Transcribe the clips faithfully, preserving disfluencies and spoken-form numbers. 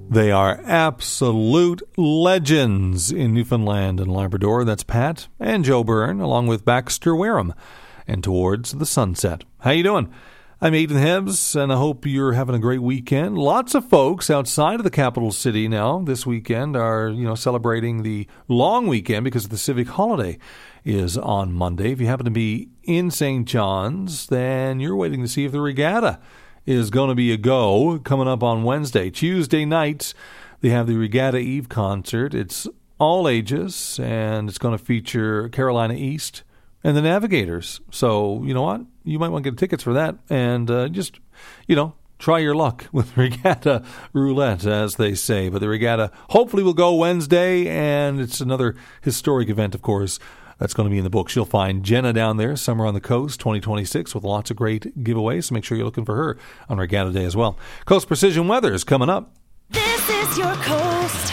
They are absolute legends in Newfoundland and Labrador. That's Pat and Joe Byrne, along with Baxter Wareham, and Towards the Sunset. How you doing? I'm Aidan Hebbs, and I hope you're having a great weekend. Lots of folks outside of the capital city now this weekend are, you know, celebrating the long weekend because the civic holiday is on Monday. If you happen to be in Saint John's, then you're waiting to see if the regatta is going to be a go coming up on Wednesday. Tuesday nights, they have the Regatta Eve concert. It's all ages, and it's going to feature Carolina East and the Navigators. So, you know what? You might want to get tickets for that and uh, just, you know, try your luck with Regatta Roulette, as they say. But the regatta hopefully will go Wednesday, and it's another historic event, of course, that's going to be in the books. You'll find Jenna down there, Summer on the Coast twenty twenty-six, with lots of great giveaways. So make sure you're looking for her on Regatta Day as well. Coast Precision Weather is coming up. This is your Coast.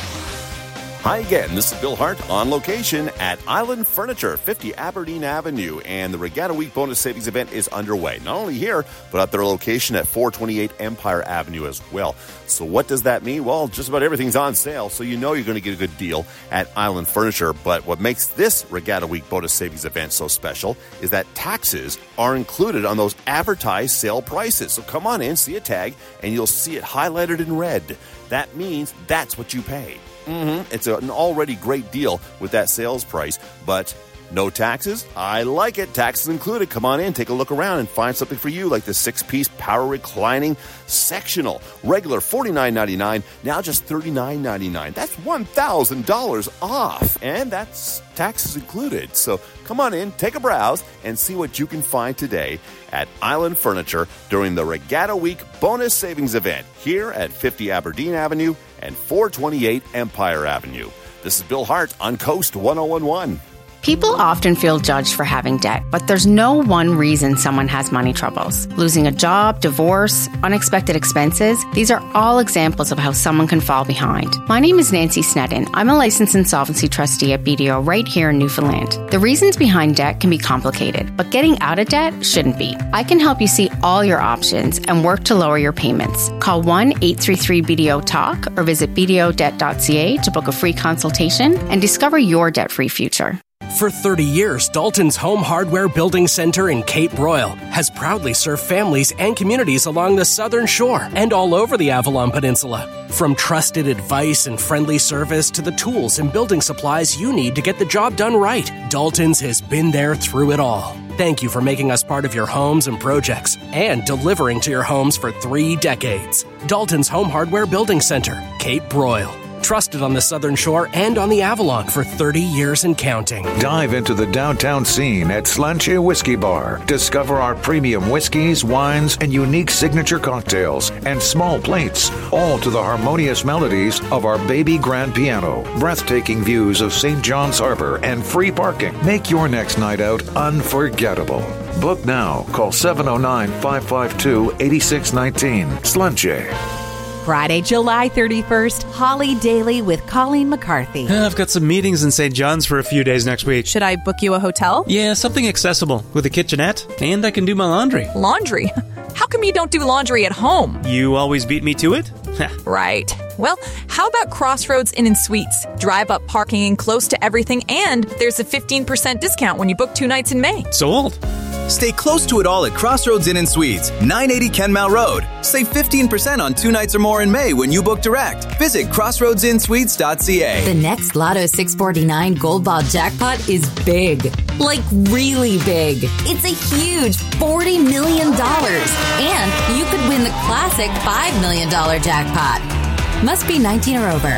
Hi again, this is Bill Hart on location at Island Furniture, fifty Aberdeen Avenue, and the Regatta Week Bonus Savings Event is underway. Not only here, but at their location at four twenty-eight Empire Avenue as well. So what does that mean? Well, just about everything's on sale, so you know you're going to get a good deal at Island Furniture. But what makes this Regatta Week Bonus Savings Event so special is that taxes are included on those advertised sale prices. So come on in, see a tag, and you'll see it highlighted in red. That means that's what you pay. Mm-hmm. It's an already great deal with that sales price, but no taxes? I like it. Taxes included. Come on in, take a look around, and find something for you, like the six-piece power reclining sectional. Regular forty-nine ninety-nine, now just thirty-nine ninety-nine. That's one thousand dollars off, and that's taxes included. So come on in, take a browse, and see what you can find today at Island Furniture during the Regatta Week Bonus Savings Event here at fifty Aberdeen Avenue and four twenty-eight Empire Avenue. This is Bill Hart on Coast one oh one one. People often feel judged for having debt, but there's no one reason someone has money troubles. Losing a job, divorce, unexpected expenses, these are all examples of how someone can fall behind. My name is Nancy Sneddon. I'm a licensed insolvency trustee at B D O right here in Newfoundland. The reasons behind debt can be complicated, but getting out of debt shouldn't be. I can help you see all your options and work to lower your payments. Call one eight three three B D O talk or visit b d o debt dot c a to book a free consultation and discover your debt-free future. For thirty years, Dalton's Home Hardware Building Center in Cape Broyle has proudly served families and communities along the southern shore and all over the Avalon Peninsula. From trusted advice and friendly service to the tools and building supplies you need to get the job done right, Dalton's has been there through it all. Thank you for making us part of your homes and projects and delivering to your homes for three decades. Dalton's Home Hardware Building Center, Cape Broyle. Trusted on the Southern Shore and on the Avalon for thirty years and counting. Dive into the downtown scene at Slanche Whiskey Bar. Discover our premium whiskeys, wines, and unique signature cocktails and small plates, all to the harmonious melodies of our baby grand piano. Breathtaking views of Saint John's Harbor and free parking make your next night out unforgettable. Book now. Call seven oh nine, five five two, eight six one nine. Slanche. Friday, July thirty-first, Holly Daily with Colleen McCarthy. Uh, I've got some meetings in Saint John's for a few days next week. Should I book you a hotel? Yeah, something accessible with a kitchenette, and I can do my laundry. Laundry? How come you don't do laundry at home? You always beat me to it? Right. Well, how about Crossroads Inn and Suites? Drive up parking close to everything, and there's a fifteen percent discount when you book two nights in May. Sold. Stay close to it all at Crossroads Inn and Suites, nine eighty Kenmount Road. Save fifteen percent on two nights or more in May when you book direct. Visit crossroads in suites dot c a. The next Lotto six forty-nine Gold Ball jackpot is big. Like really big. It's a huge forty million dollars. And you could win the classic five million dollars jackpot. Must be nineteen or over.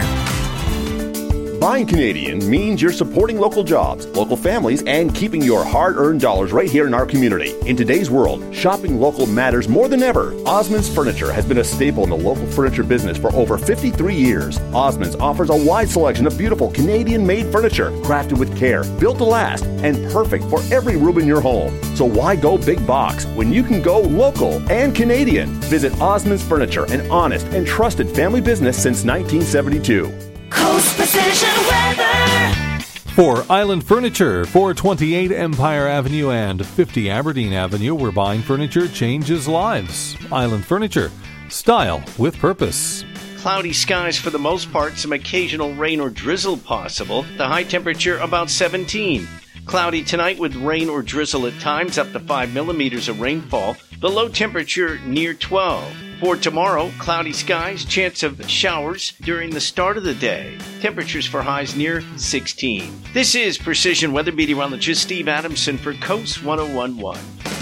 Buying Canadian means you're supporting local jobs, local families, and keeping your hard-earned dollars right here in our community. In today's world, shopping local matters more than ever. Osmond's Furniture has been a staple in the local furniture business for over fifty-three years. Osmond's offers a wide selection of beautiful Canadian-made furniture, crafted with care, built to last, and perfect for every room in your home. So why go big box when you can go local and Canadian? Visit Osmond's Furniture, an honest and trusted family business since nineteen seventy-two. Coast Precision Weather. For Island Furniture, four twenty-eight Empire Avenue and fifty Aberdeen Avenue, where buying furniture changes lives. Island Furniture, style with purpose. Cloudy skies for the most part, some occasional rain or drizzle possible. The high temperature about seventeen. Cloudy tonight with rain or drizzle at times, up to five millimeters of rainfall. The low temperature near twelve. For tomorrow, cloudy skies, chance of showers during the start of the day. Temperatures for highs near sixteen. This is Precision Weather Meteorologist Steve Adamson for Coast one oh one point one.